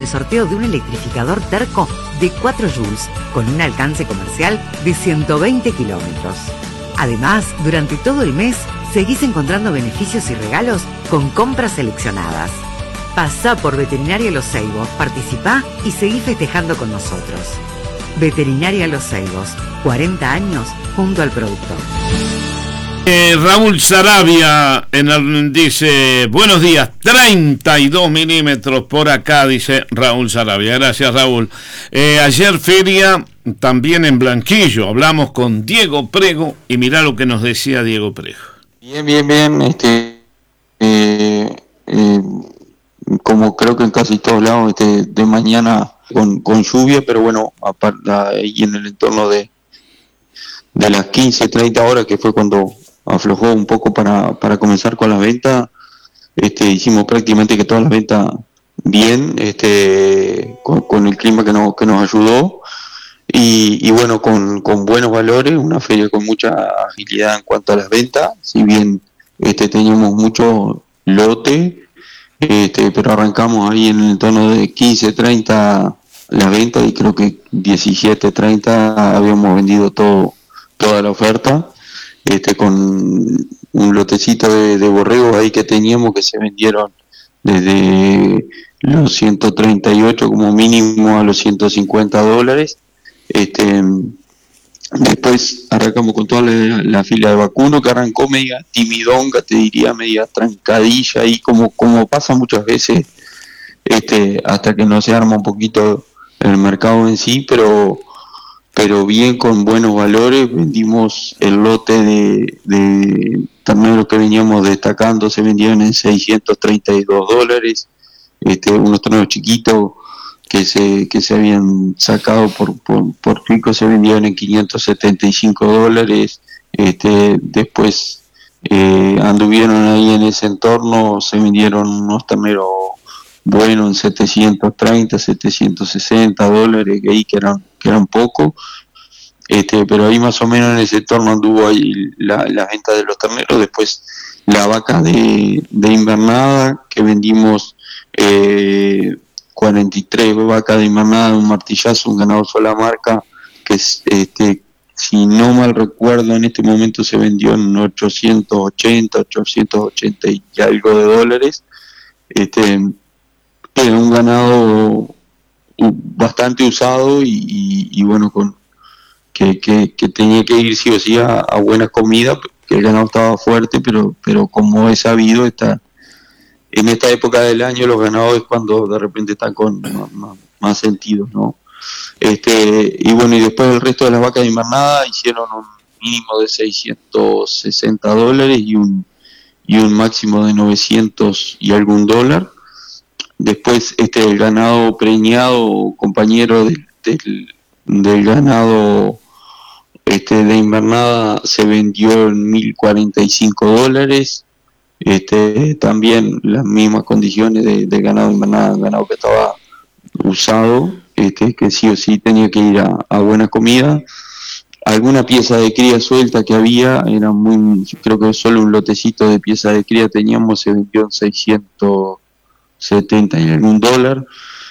sorteo de un electrificador Terco de 4 joules con un alcance comercial de 120 kilómetros. Además, durante todo el mes, seguís encontrando beneficios y regalos con compras seleccionadas. Pasá por Veterinaria Los Ceibos, participá y seguí festejando con nosotros. Veterinaria Los Ceibos, 40 años junto al productor. Raúl Sarabia dice, buenos días, 32 milímetros por acá, dice Raúl Sarabia. Gracias, Raúl. Ayer feria también en Blanquillo, hablamos con Diego Prego y mirá lo que nos decía Diego Prego. Bien, como creo que en casi todos lados, de mañana con lluvia, pero bueno, ahí en el entorno de las 15-30 horas, que fue cuando aflojó un poco para comenzar con las ventas, hicimos prácticamente que todas las ventas bien, con el clima que nos ayudó, y bueno, con buenos valores, una feria con mucha agilidad en cuanto a las ventas, si bien teníamos mucho lote, pero arrancamos ahí en el entorno de 15-30 las ventas, y creo que 17-30 habíamos vendido toda la oferta, con un lotecito de borregos ahí que teníamos, que se vendieron desde los 138 como mínimo a los $150. Después arrancamos con toda la fila de vacuno, que arrancó media timidonga, te diría, media trancadilla, y como pasa muchas veces, hasta que no se arma un poquito el mercado en sí, pero bien, con buenos valores. Vendimos el lote de terneros que veníamos destacando, se vendieron en $632, unos terneros chiquitos que se habían sacado por pico se vendieron en $575, después anduvieron ahí en ese entorno, se vendieron unos terneros buenos en $730, $760, que ahí que eran pocos, pero ahí más o menos en ese entorno anduvo ahí la venta de los terneros. Después la vaca de invernada, que vendimos 43 vacas de invernada, un martillazo, un ganador sola marca, que es, si no mal recuerdo, en este momento se vendió en 880 y algo de dólares. Era un ganado bastante usado, y bueno, que tenía que ir sí o sí a buena comida, que el ganado estaba fuerte, pero como es sabido, en esta época del año los ganados es cuando de repente están con más sentido, ¿no? Y bueno, y después el resto de las vacas de invernada hicieron un mínimo de $660 y un máximo de 900 y algún dólar. Después el ganado preñado, compañero del ganado de invernada, se vendió en $1,045. También las mismas condiciones de ganado invernada, ganado que estaba usado, que sí o sí tenía que ir a buena comida. Alguna pieza de cría suelta que había, yo creo que solo un lotecito de pieza de cría teníamos, se vendió en $670 y algún dólar.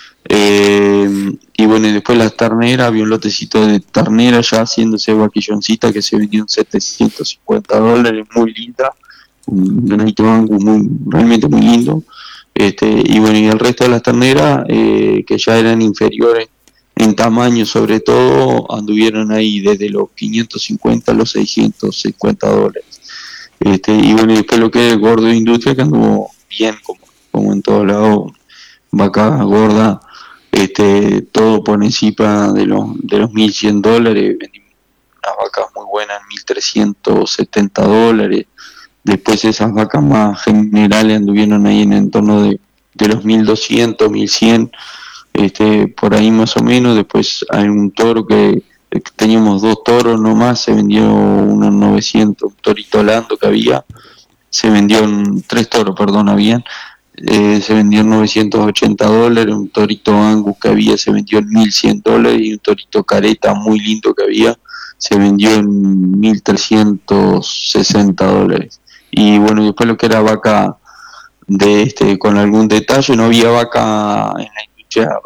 Y bueno, y después las terneras, había un lotecito de ternera ya haciéndose vaquilloncita, que se vendió en $750, muy linda, un granito Angus realmente muy lindo. Y bueno, y el resto de las terneras, que ya eran inferiores en tamaño, sobre todo, anduvieron ahí desde los 550 a los $650. Y bueno, y después lo que es el gordo de industria, que anduvo bien, como en todos lados, vaca gorda, todo por encima de los $1,100. Vendimos unas vacas muy buenas en $1,370. Después esas vacas más generales anduvieron ahí en el entorno de los $1,200, $1,100, por ahí más o menos. Después hay un toro que teníamos 2 toros nomás, se vendió unos 900, un torito Lando que había, se vendió en 3 toros, perdón, habían, se vendió en $980, un torito Angus que había se vendió en $1,100, y un torito Careta muy lindo que había se vendió en $1,360. Y bueno, después lo que era vaca con algún detalle, no había vaca en la industria